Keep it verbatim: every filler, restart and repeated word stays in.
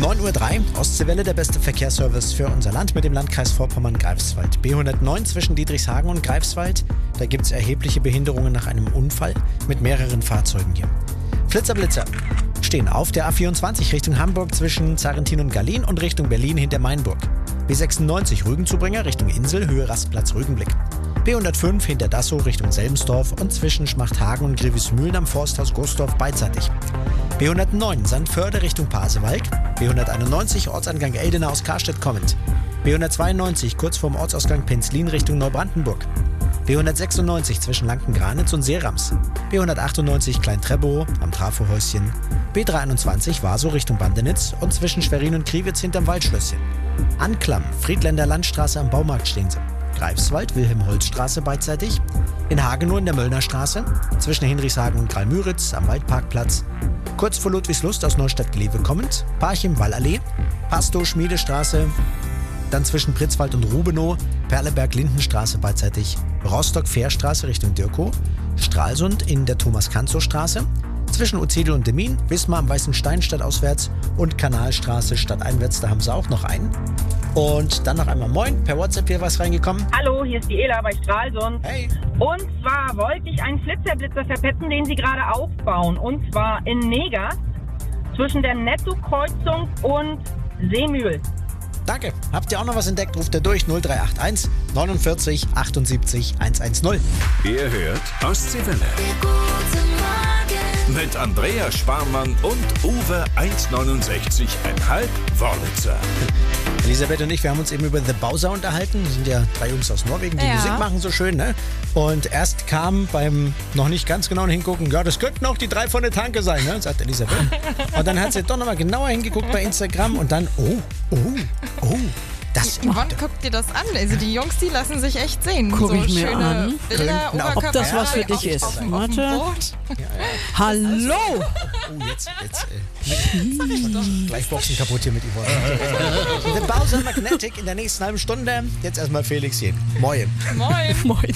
neun Uhr drei, Ostseewelle, der beste Verkehrsservice für unser Land mit dem Landkreis Vorpommern-Greifswald. B hundertneun zwischen Dietrichshagen und Greifswald. Da gibt es erhebliche Behinderungen nach einem Unfall mit mehreren Fahrzeugen hier. Flitzer-Blitzer stehen auf der A vierundzwanzig Richtung Hamburg zwischen Zarrentin und Gallien und Richtung Berlin hinter Mainburg. B sechsundneunzig Rügenzubringer Richtung Insel, Höhe Rastplatz Rügenblick. B hundertfünf hinter Dassow Richtung Selmsdorf und zwischen Schmachthagen und Grevismühlen am Forsthaus Gostorf beidseitig. B hundertneun Sandförde Richtung Pasewalk. B hunderteinundneunzig Ortsangang Eldena aus Karstedt kommend. B hundertzweiundneunzig kurz vorm Ortsausgang Penzlin Richtung Neubrandenburg. B hundertsechsundneunzig zwischen Lanken-Granitz und Seerams. B hundertachtundneunzig Klein-Trebow am Trafohäuschen. B dreihundertundzwanzig Vaso Richtung Bandenitz und zwischen Schwerin und Kriwitz hinterm Waldschlösschen. Anklam, Friedländer Landstraße am Baumarkt stehen sie. Greifswald, Wilhelm-Holz-Straße beidseitig. In Hagenow in der Möllnerstraße. Zwischen Hinrichshagen und Karl-Müritz am Waldparkplatz. Kurz vor Ludwigslust aus Neustadt-Glewe kommend. Parchim, Wallallee. Pastow, Schmiedestraße. Dann zwischen Pritzwald und Rubenow. Perleberg-Lindenstraße beidseitig. Rostock-Fährstraße Richtung Dirkow. Stralsund in der Thomas-Kanzow-Straße. Zwischen Uzedel und Demmin, Wismar am Weißen Stein stadtauswärts und Kanalstraße stadteinwärts, da haben sie auch noch einen. Und dann noch einmal Moin, per WhatsApp hier was reingekommen. Hallo, hier ist die Ela bei Stralsund. Hey. Und zwar wollte ich einen Flitzerblitzer verpetzen, den sie gerade aufbauen. Und zwar in Negas zwischen der Netto-Kreuzung und Seemühl. Danke. Habt ihr auch noch was entdeckt? Ruft ihr durch null drei acht eins neunundvierzig achtundsiebzig hundertzehn. Ihr hört Ostseewelle. Mit Andreas Sparmann und Uwe eins neunundsechzig Komma fünf Wörlitzer. Elisabeth und ich, wir haben uns eben über The Bowser unterhalten. Das sind ja drei Jungs aus Norwegen, die Ja. Musik machen so schön, ne? Und erst kam beim noch nicht ganz genauen Hingucken, ja, das könnten auch die drei von der Tanke sein, ne? Sagt Elisabeth. Und dann hat sie doch nochmal genauer hingeguckt bei Instagram und dann, oh, oh, oh. Das Yvonne, guck dir das an. Also die Jungs, die lassen sich echt sehen. Guck so ich mir schöne an. Bilder, Könnten auch- Oberkörper Ob das was für frei dich auf, ist. Auf, dem- Warte. auf dem Boot. Hallo! Oh, jetzt, jetzt. Äh, gleich Boxen kaputt hier mit Yvonne. The Bowser Magnetic in der nächsten halben Stunde. Jetzt erstmal Felix hier. Moin. Moin. Moin.